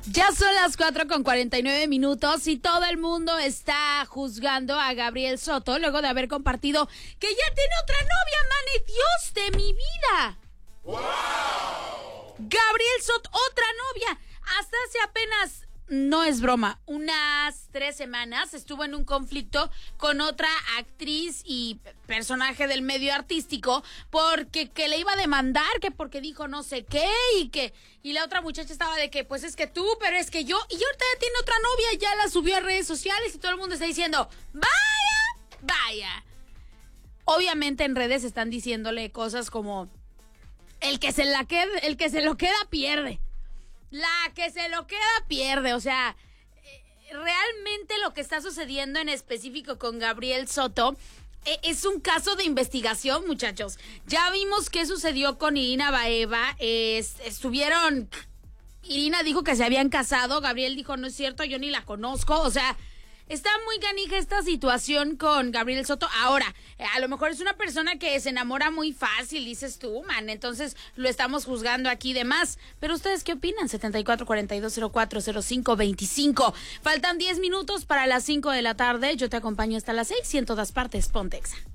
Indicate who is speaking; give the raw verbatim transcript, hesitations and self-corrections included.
Speaker 1: Ya son las cuatro con cuarenta y nueve minutos y todo el mundo está juzgando a Gabriel Soto luego de haber compartido que ya tiene otra novia, mane Dios de mi vida. ¡Wow! Gabriel Soto, otra novia. Hasta hace apenas, no es broma, unas tres semanas estuvo en un conflicto con otra actriz y personaje del medio artístico porque que le iba a demandar, que porque dijo no sé qué y que y la otra muchacha estaba de que pues es que tú, pero es que yo, y ahorita ya tiene otra novia, ya la subió a redes sociales y todo el mundo está diciendo vaya, vaya. Obviamente en redes están diciéndole cosas como el que se la quede, el que se lo queda pierde. La que se lo queda pierde, o sea, realmente lo que está sucediendo en específico con Gabriel Soto eh, es un caso de investigación, muchachos. Ya vimos qué sucedió con Irina Baeva, eh, estuvieron, Irina dijo que se habían casado, Gabriel dijo no es cierto, yo ni la conozco, o sea, está muy canija esta situación con Gabriel Soto. Ahora, eh, a lo mejor es una persona que se enamora muy fácil, dices tú, man. Entonces lo estamos juzgando aquí de más. Pero ¿ustedes qué opinan? setenta y cuatro, cuarenta y dos, cero cuatro, cero cinco, veinticinco. Faltan diez minutos para las cinco de la tarde. Yo te acompaño hasta las seis y en todas partes, Pontexa.